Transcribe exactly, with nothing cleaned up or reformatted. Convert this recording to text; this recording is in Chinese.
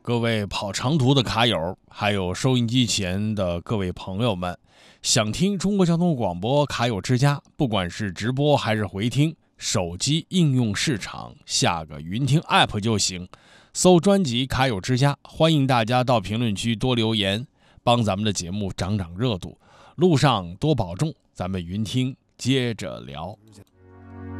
各位跑长途的卡友，还有收音机前的各位朋友们，想听中国交通广播卡友之家，不管是直播还是回听，手机应用市场下个云听 app 就行，搜专辑卡友之家，欢迎大家到评论区多留言，帮咱们的节目涨涨热度。路上多保重，咱们云听接着聊。